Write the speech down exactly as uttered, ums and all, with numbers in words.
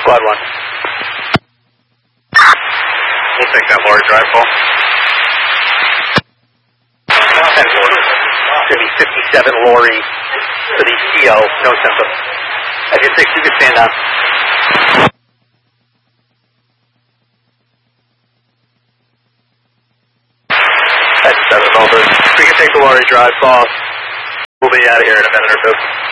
Squad one. We'll take that Lori drive call. ten four. It's going to be fifty-seven Lori for the C O, no symptoms. F U six, you can stand down. That's seven over. We can take the Lori drive call. We'll be out of here in a minute or two.